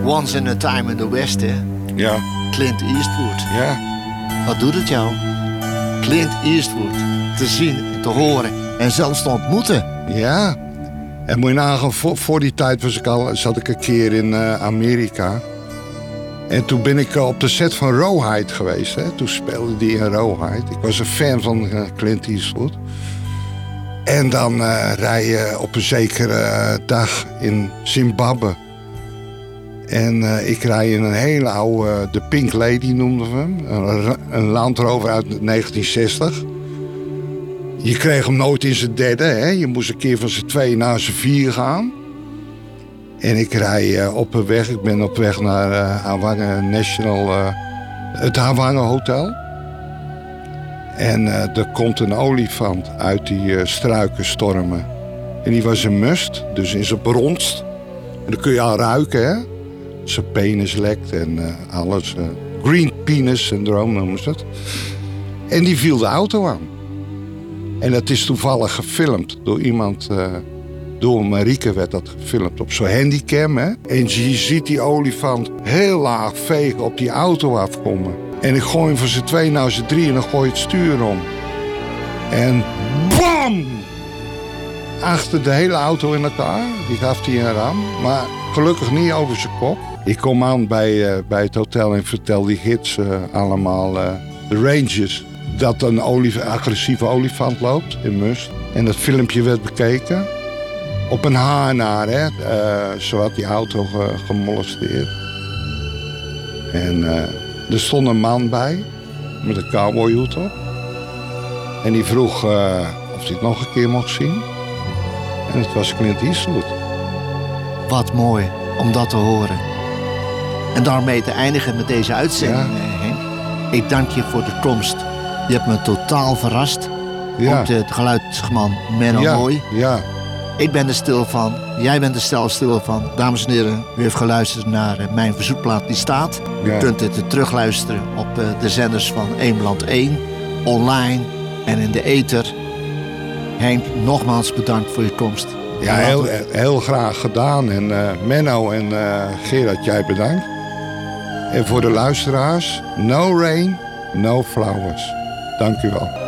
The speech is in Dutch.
Once in a Time in the West, hè? Ja. Clint Eastwood. Ja. Wat doet het jou? Clint Eastwood. Te zien, te horen en zelfs te ontmoeten. Ja. En moet je nagaan, voor die tijd zat ik een keer in Amerika. En toen ben ik op de set van Rawhide geweest. Hè. Toen speelde die in Rawhide. Ik was een fan van Clint Eastwood. En dan rij je op een zekere dag in Zimbabwe. En ik rij in een hele oude, de Pink Lady noemden we hem. Een Land Rover uit 1960. Je kreeg hem nooit in zijn derde. Hè. Je moest een keer van z'n 2 naar z'n 4 gaan. En ik rij op een weg. Ik ben op weg naar Havangen National, het Havangen Hotel. En er komt een olifant uit die struiken stormen. En die was een must, dus in zijn bronst. En dat kun je al ruiken, hè. Zijn penis lekt en alles. Green penis syndroom noemen ze het. En die viel de auto aan. En dat is toevallig gefilmd door iemand... Door Marieke werd dat gefilmd op zo'n handycam. Hè? En je ziet die olifant heel laag vegen op die auto afkomen. En ik gooi hem van z'n 2 naar z'n 3 en dan gooi je het stuur om. En BAM! Achter de hele auto in elkaar. Die gaf hij een ram. Maar gelukkig niet over zijn kop. Ik kom aan bij het hotel en vertel die gids allemaal, de rangers... dat een agressieve olifant loopt in Must. En dat filmpje werd bekeken. Op een haar naar, hè. Zo had die auto gemolesteerd. En er stond een man bij, met een cowboyhoed op. En die vroeg of hij het nog een keer mocht zien. En het was Clint Eastwood. Wat mooi om dat te horen. En daarmee te eindigen met deze uitzending, Henk. Ik dank je voor de komst. Je hebt me totaal verrast. Ja. Ook de geluidsman Menno Mooi. Ja. Ik ben er stil van. Jij bent er stil van. Dames en heren, u heeft geluisterd naar mijn verzoekplaat die staat. U kunt het terugluisteren op de zenders van Eemland 1, online en in de ether. Henk, nogmaals bedankt voor je komst. Ja, heel graag gedaan. En Menno en Gerard, jij bedankt. En voor de luisteraars, no rain, no flowers. Dank u wel.